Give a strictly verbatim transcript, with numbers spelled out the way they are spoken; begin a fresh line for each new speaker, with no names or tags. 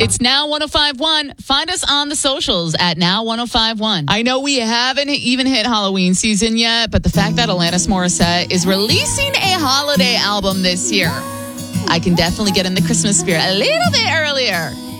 It's Now one oh five one. Find us on the socials at Now one oh five one. I know we haven't even hit Halloween season yet, but the fact that Alanis Morissette is releasing a holiday album this year, I can definitely get in the Christmas spirit a little bit earlier.